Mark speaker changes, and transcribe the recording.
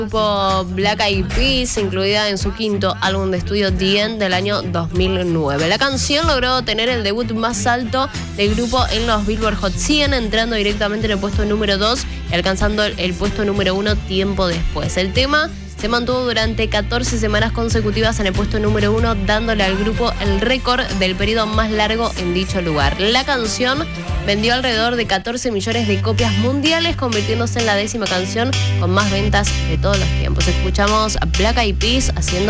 Speaker 1: Grupo Black Eyed Peas, incluida en su quinto álbum de estudio The End del año 2009. La canción logró tener el debut más alto del grupo en los Billboard Hot 100, entrando directamente en el puesto número 2 y alcanzando el puesto número 1 tiempo después. El tema se mantuvo durante 14 semanas consecutivas en el puesto número 1, dándole al grupo el récord del periodo más largo en dicho lugar. La canción vendió alrededor de 14 millones de copias mundiales, convirtiéndose en la 10ª canción con más ventas de todos los tiempos. Escuchamos a Black Eyed Peas haciendo